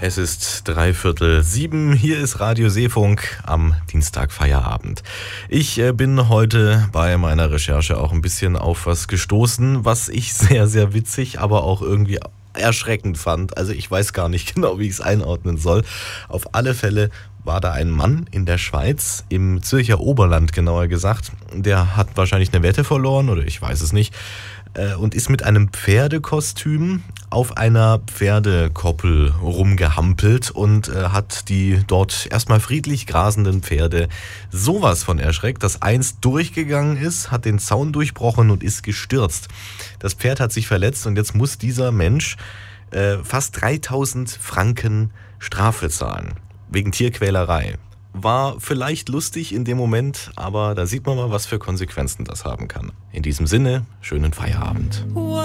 Es ist 6:45. Hier ist Radio Seefunk am Dienstag Feierabend. Ich bin heute bei meiner Recherche auch ein bisschen auf was gestoßen, was ich sehr, sehr witzig, aber auch irgendwie erschreckend fand. Also ich weiß gar nicht genau, wie ich es einordnen soll. Auf alle Fälle war da ein Mann in der Schweiz, im Zürcher Oberland genauer gesagt. Der hat wahrscheinlich eine Wette verloren oder ich weiß es nicht. Und ist mit einem Pferdekostüm auf einer Pferdekoppel rumgehampelt und hat die dort erstmal friedlich grasenden Pferde sowas von erschreckt, dass eins durchgegangen ist, hat den Zaun durchbrochen und ist gestürzt. Das Pferd hat sich verletzt und jetzt muss dieser Mensch fast 3.000 Franken Strafe zahlen, wegen Tierquälerei. War vielleicht lustig in dem Moment, aber da sieht man mal, was für Konsequenzen das haben kann. In diesem Sinne, schönen Feierabend.